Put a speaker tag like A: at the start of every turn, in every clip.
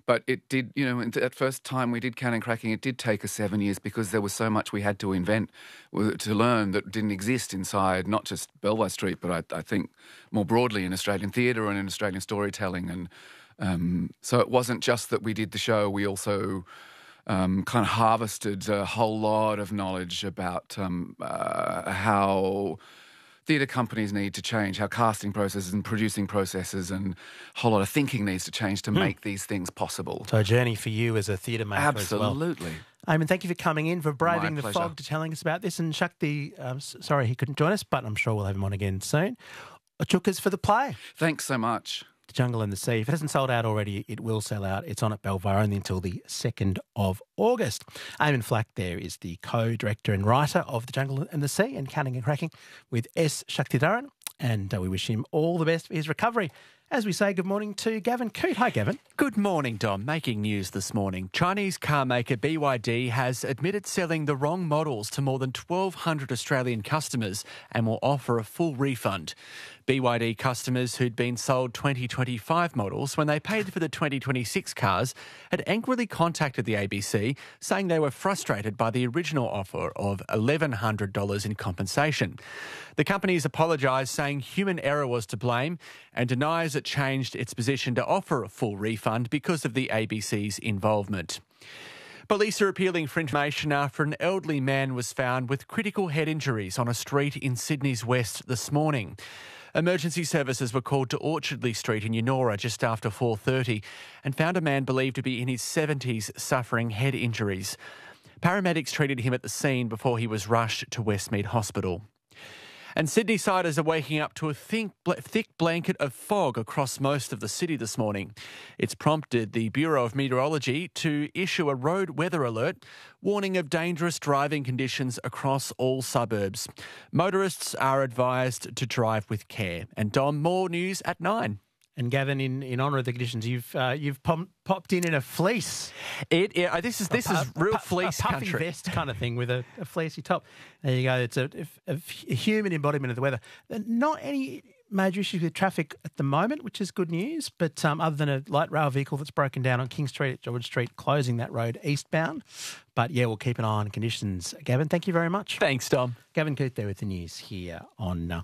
A: But it did, at first time we did Canning Cracking, it did take us 7 years because there was so much we had to invent, to learn that didn't exist inside, not just Belway Street, but I think more broadly in Australian theatre and in Australian storytelling. And so it wasn't just that we did the show, we also kind of harvested a whole lot of knowledge about how theatre companies need to change, how casting processes and producing processes and a whole lot of thinking needs to change to make these things possible.
B: So a journey for you as a theatre maker
A: Absolutely.
B: as well. Eamon, thank you for coming in, for braving
A: My
B: the
A: pleasure.
B: fog to telling us about this. And Shakti, sorry he couldn't join us, but I'm sure we'll have him on again soon. Chookers for the play.
A: Thanks so much.
B: The Jungle and the Sea. If it hasn't sold out already, it will sell out. It's on at Belvoir only until the 2nd of August. Eamon Flack there is the co-director and writer of The Jungle and the Sea and Canning and Cracking with S. Shaktidaran. And we wish him all the best for his recovery. As we say, good morning to Gavin Coote. Hi, Gavin.
C: Good morning, Dom. Making news this morning. Chinese car maker BYD has admitted selling the wrong models to more than 1,200 Australian customers and will offer a full refund. BYD customers who'd been sold 2025 models when they paid for the 2026 cars had angrily contacted the ABC, saying they were frustrated by the original offer of $1,100 in compensation. The company's apologised, saying human error was to blame, and denies it changed its position to offer a full refund because of the ABC's involvement. Police are appealing for information after an elderly man was found with critical head injuries on a street in Sydney's west this morning. Emergency services were called to Orchardley Street in Eunora just after 4:30 and found a man believed to be in his 70s suffering head injuries. Paramedics treated him at the scene before he was rushed to Westmead Hospital. And Sydney-siders are waking up to a thick blanket of fog across most of the city this morning. It's prompted the Bureau of Meteorology to issue a road weather alert, warning of dangerous driving conditions across all suburbs. Motorists are advised to drive with care. And Dom, more news at 9.
B: And Gavin, in honour of the conditions, you've popped in a fleece.
C: This is real fleece
B: a puffy
C: country.
B: vest kind of thing with a fleecy top. There you go. It's a human embodiment of the weather. Not any major issues with traffic at the moment, which is good news. But other than a light rail vehicle that's broken down on King Street at George Street, closing that road eastbound. But yeah, we'll keep an eye on conditions. Gavin, thank you very much.
C: Thanks, Dom.
B: Gavin Coote there with the news here on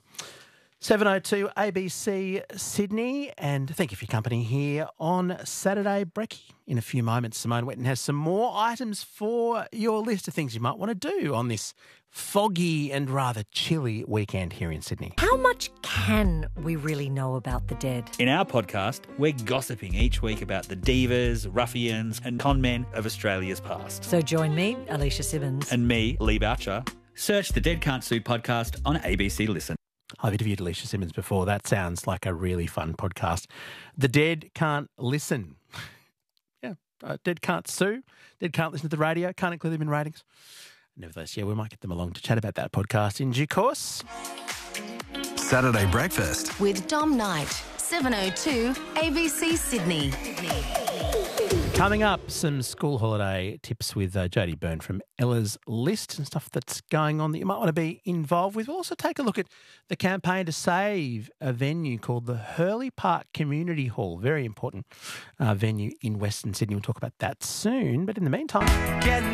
B: 7:02 ABC Sydney, and thank you for your company here on Saturday Brekkie. In a few moments, Simone Wetton has some more items for your list of things you might want to do on this foggy and rather chilly weekend here in Sydney.
D: How much can we really know about the dead?
E: In our podcast, we're gossiping each week about the divas, ruffians and con men of Australia's past.
D: So join me, Alicia Simmons.
E: And me, Lee Boucher. Search the Dead Can't Sue podcast on ABC Listen.
B: I've interviewed Alicia Simmons before. That sounds like a really fun podcast. The Dead Can't Listen. Yeah, Dead Can't Sue. Dead Can't Listen to the radio. Can't include them in ratings. Nevertheless, yeah, we might get them along to chat about that podcast in due course.
F: Saturday Breakfast
G: with Dom Knight, 7:02 ABC Sydney.
B: Coming up, some school holiday tips with Jodie Byrne from Ella's List and stuff that's going on that you might want to be involved with. We'll also take a look at the campaign to save a venue called the Hurley Park Community Hall. Very important venue in Western Sydney. We'll talk about that soon. But in the meantime...